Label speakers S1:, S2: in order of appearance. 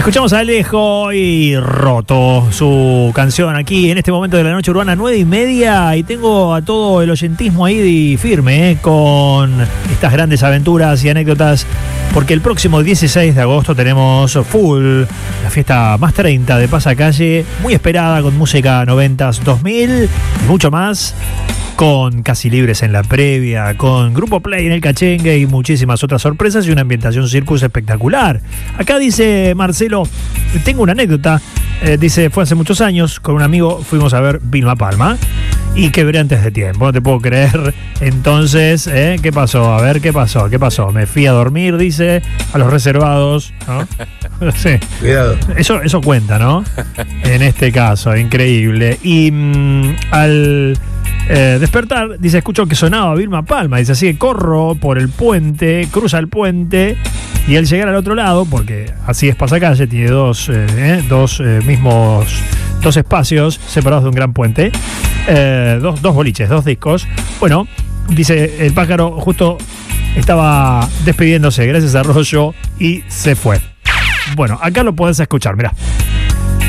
S1: Escuchamos a Alejo y Roto, su canción aquí en este momento de la noche urbana, 9:30, y tengo a todo el oyentismo ahí firme, con estas grandes aventuras y anécdotas, porque el próximo 16 de agosto tenemos Full, la fiesta más 30 de Pasacalle, muy esperada, con música 90s, 2000 y mucho más, con Casi Libres en la previa, con Grupo Play en el cachengue y muchísimas otras sorpresas y una ambientación circus espectacular. Acá dice Marcelo, tengo una anécdota, dice, fue hace muchos años, con un amigo fuimos a ver Vilma Palma y quebré antes de tiempo, no te puedo creer. Entonces, ¿qué pasó? A ver, ¿qué pasó? Me fui a dormir, dice, a los reservados, ¿no? Sí. Cuidado. Eso cuenta, ¿no? En este caso, increíble. Y al despertar, dice, escucho que sonaba Vilma Palma, dice, así que corro por el puente, cruza el puente, y al llegar al otro lado, porque así es Pasacalle, tiene dos espacios separados de un gran puente, dos boliches, dos discos. Bueno, dice, el pájaro justo estaba despidiéndose, gracias a Rollo, y se fue. Bueno, acá lo podés escuchar, mirá.